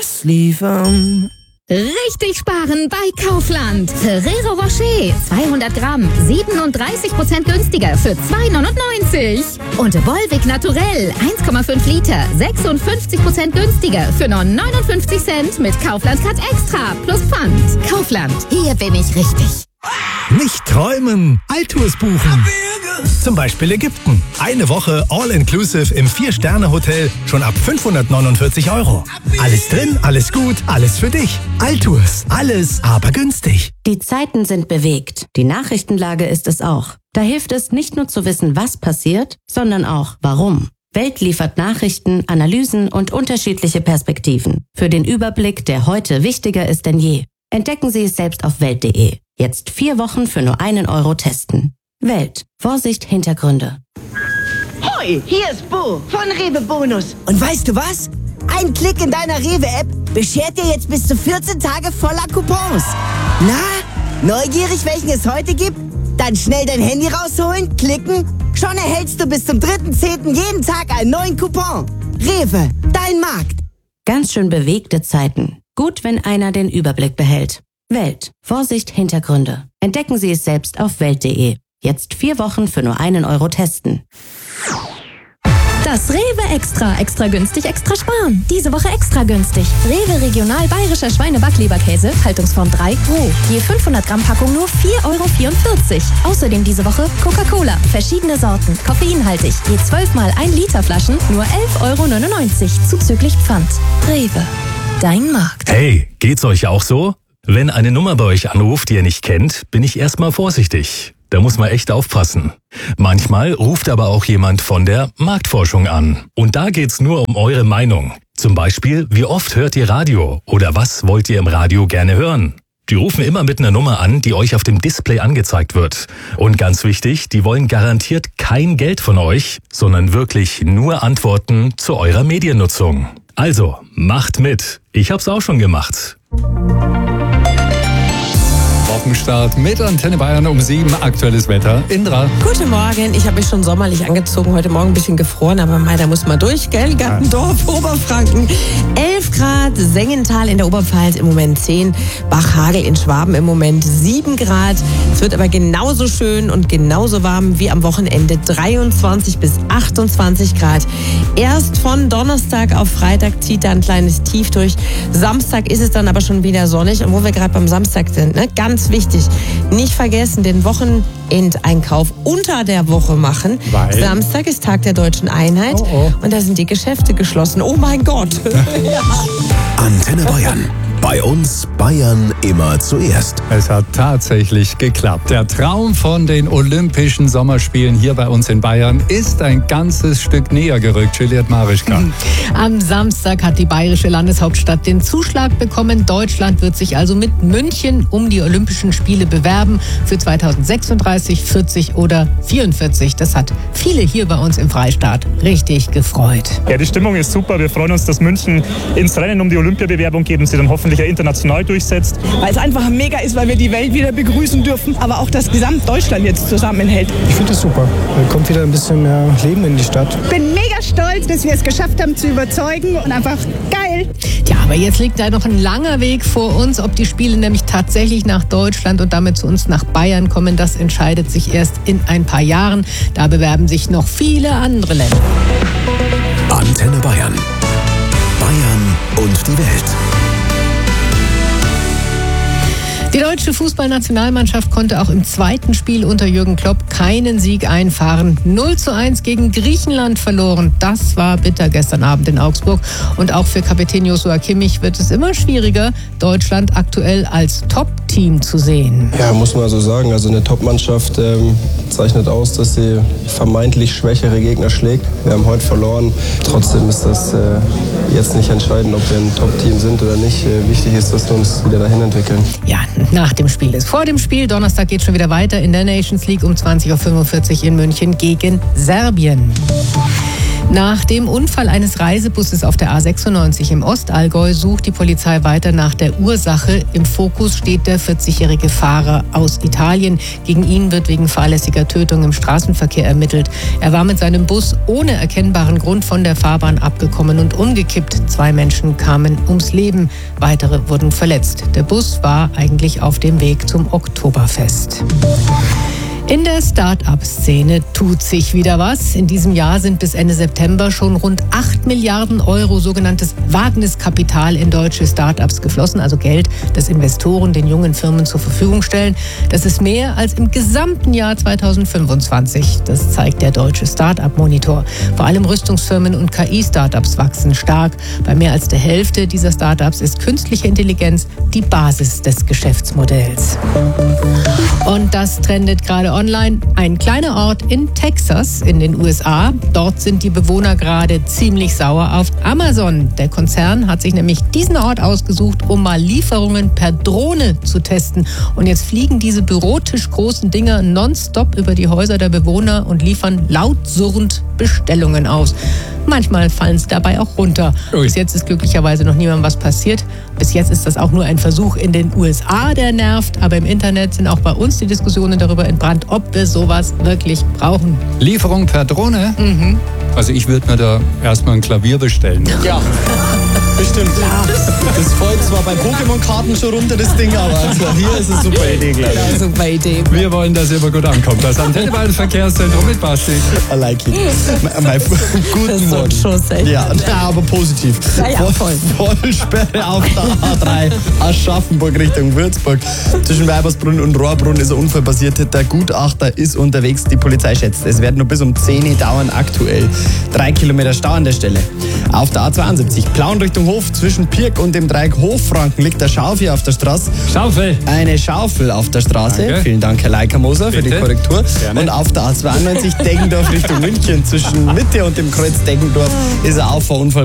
liefern. Richtig sparen bei Kaufland. Ferrero Rocher 200 Gramm 37% günstiger für 2,99. Und Volvic Naturell 1,5 Liter 56% günstiger für nur 59 Cent mit Kaufland Cut Extra plus Pfand. Kaufland, hier bin ich richtig. Nicht träumen, Altours buchen. Zum Beispiel Ägypten. Eine Woche All-Inclusive im 4-Sterne-Hotel schon ab 549 €. Alles drin, alles gut, alles für dich. Altours, alles aber günstig. Die Zeiten sind bewegt. Die Nachrichtenlage ist es auch. Da hilft es nicht nur zu wissen, was passiert, sondern auch warum. Welt liefert Nachrichten, Analysen und unterschiedliche Perspektiven. Für den Überblick, der heute wichtiger ist denn je. Entdecken Sie es selbst auf Welt.de. Jetzt 4 Wochen für nur 1 € testen. Welt. Vorsicht, Hintergründe. Hoi, hier ist Bo von Rewe Bonus. Und weißt du was? Ein Klick in deiner Rewe-App beschert dir jetzt bis zu 14 Tage voller Coupons. Na, neugierig, welchen es heute gibt? Dann schnell dein Handy rausholen, klicken. Schon erhältst du bis zum 3.10. jeden Tag einen neuen Coupon. Rewe, dein Markt. Ganz schön bewegte Zeiten. Gut, wenn einer den Überblick behält. Welt. Vorsicht, Hintergründe. Entdecken Sie es selbst auf Welt.de. Jetzt 4 Wochen für nur 1 € testen. Das Rewe Extra. Extra günstig, extra sparen. Diese Woche extra günstig. Rewe Regional Bayerischer Schweine-Backleberkäse, Haltungsform 3, roh. Je 500 Gramm Packung nur 4,44 €. Außerdem diese Woche Coca-Cola. Verschiedene Sorten, koffeinhaltig. Je 12 mal 1 Liter Flaschen nur 11,99 € zuzüglich Pfand. Rewe. Dein Markt. Hey, geht's euch auch so? Wenn eine Nummer bei euch anruft, die ihr nicht kennt, bin ich erstmal vorsichtig. Da muss man echt aufpassen. Manchmal ruft aber auch jemand von der Marktforschung an. Und da geht's nur um eure Meinung. Zum Beispiel, wie oft hört ihr Radio? Oder was wollt ihr im Radio gerne hören? Die rufen immer mit einer Nummer an, die euch auf dem Display angezeigt wird. Und ganz wichtig, die wollen garantiert kein Geld von euch, sondern wirklich nur Antworten zu eurer Mediennutzung. Also, macht mit. Ich hab's auch schon gemacht. Wochenstart mit Antenne Bayern um 7. Aktuelles Wetter. Indra. Guten Morgen. Ich habe mich schon sommerlich angezogen. Heute Morgen ein bisschen gefroren, aber mei, da muss man durch, gell? Gattendorf, Oberfranken. 11 Grad, Sengenthal in der Oberpfalz im Moment 10, Bachhagel in Schwaben im Moment 7 Grad. Es wird aber genauso schön und genauso warm wie am Wochenende. 23 bis 28 Grad. Erst von Donnerstag auf Freitag zieht da ein kleines Tief durch. Samstag ist es dann aber schon wieder sonnig. Und wo wir gerade beim Samstag sind, ne? Ganz wichtig, nicht vergessen, den Wochenendeinkauf unter der Woche machen. Weil? Samstag ist Tag der Deutschen Einheit und da sind die Geschäfte geschlossen. Oh mein Gott. Ja. Antenne Bayern. Bei uns Bayern immer zuerst. Es hat tatsächlich geklappt. Der Traum von den Olympischen Sommerspielen hier bei uns in Bayern ist ein ganzes Stück näher gerückt. Juliette Marischka. Am Samstag hat die bayerische Landeshauptstadt den Zuschlag bekommen. Deutschland wird sich also mit München um die Olympischen Spiele bewerben für 2036, 40 oder 44. Das hat viele hier bei uns im Freistaat richtig gefreut. Ja, die Stimmung ist super. Wir freuen uns, dass München ins Rennen um die Olympiabewerbung geht und sie dann hoffentlich international durchsetzt. Weil es einfach mega ist, weil wir die Welt wieder begrüßen dürfen, aber auch das Gesamtdeutschland jetzt zusammenhält. Ich finde das super. Da kommt wieder ein bisschen mehr Leben in die Stadt. Ich bin mega stolz, dass wir es geschafft haben zu überzeugen und einfach geil. Ja, aber jetzt liegt da noch ein langer Weg vor uns. Ob die Spiele nämlich tatsächlich nach Deutschland und damit zu uns nach Bayern kommen, das entscheidet sich erst in ein paar Jahren. Da bewerben sich noch viele andere Länder. Antenne Bayern. Bayern und die Welt. Die deutsche Fußballnationalmannschaft konnte auch im zweiten Spiel unter Jürgen Klopp keinen Sieg einfahren. 0:1 gegen Griechenland verloren. Das war bitter gestern Abend in Augsburg. Und auch für Kapitän Joshua Kimmich wird es immer schwieriger, Deutschland aktuell als Top-Team zu sehen. Ja, muss man so sagen. Also eine Top-Mannschaft zeichnet aus, dass sie vermeintlich schwächere Gegner schlägt. Wir haben heute verloren. Trotzdem ist das jetzt nicht entscheidend, ob wir ein Top-Team sind oder nicht. Wichtig ist, dass wir uns wieder dahin entwickeln. Ja, nach dem Spiel ist vor dem Spiel. Donnerstag geht es schon wieder weiter in der Nations League um 20:45 Uhr in München gegen Serbien. Nach dem Unfall eines Reisebusses auf der A96 im Ostallgäu sucht die Polizei weiter nach der Ursache. Im Fokus steht der 40-jährige Fahrer aus Italien. Gegen ihn wird wegen fahrlässiger Tötung im Straßenverkehr ermittelt. Er war mit seinem Bus ohne erkennbaren Grund von der Fahrbahn abgekommen und umgekippt. 2 Menschen kamen ums Leben, weitere wurden verletzt. Der Bus war eigentlich auf dem Weg zum Oktoberfest. In der Start-up-Szene tut sich wieder was. In diesem Jahr sind bis Ende September schon rund 8 Milliarden Euro sogenanntes Wagniskapital in deutsche Start-ups geflossen, also Geld, das Investoren den jungen Firmen zur Verfügung stellen. Das ist mehr als im gesamten Jahr 2025. Das zeigt der deutsche Start-up-Monitor. Vor allem Rüstungsfirmen und KI-Startups wachsen stark. Bei mehr als der Hälfte dieser Startups ist künstliche Intelligenz die Basis des Geschäftsmodells. Und das trendet gerade online. Ein kleiner Ort in Texas in den USA. Dort sind die Bewohner gerade ziemlich sauer auf Amazon. Der Konzern hat sich nämlich diesen Ort ausgesucht, um mal Lieferungen per Drohne zu testen. Und jetzt fliegen diese bürotischgroßen Dinger nonstop über die Häuser der Bewohner und liefern laut surrend Bestellungen aus. Manchmal fallen sie dabei auch runter. Bis jetzt ist glücklicherweise noch niemandem was passiert. Bis jetzt ist das auch nur ein Versuch in den USA, der nervt. Aber im Internet sind auch bei uns die Diskussionen darüber entbrannt, ob wir sowas wirklich brauchen. Lieferung per Drohne? Mhm. Also ich würde mir da erstmal ein Klavier bestellen. Ja, bestimmt. Das folgt zwar bei Pokémon-Karten schon runter, das Ding, aber hier ist eine super Idee, glaube ich. Ja, super Idee. Wir wollen, dass immer gut ankommt. Das Antennebahn-Verkehrszentrum mit Basti. I like it. Guten Morgen. Schuss, ja, aber positiv. Ja, voll. Vollsperre auf der A3 Aschaffenburg Richtung Würzburg. Zwischen Weibersbrunn und Rohrbrunn ist ein Unfall passiert. Der Gutachter ist unterwegs. Die Polizei schätzt, es werden noch bis um 10 Uhr dauern aktuell. 3 Kilometer Stau an der Stelle. Auf der A72 Plauen Richtung Hof zwischen Pirk und dem Dreieck Hochfranken liegt der Schaufel auf der Straße. Schaufel. Eine Schaufel auf der Straße. Danke. Vielen Dank, Herr Leikamoser, für die Korrektur. Gerne. Und auf der A92 Deggendorf Richtung München zwischen Mitte und dem Kreuz Deggendorf ist ein Auffahrunfall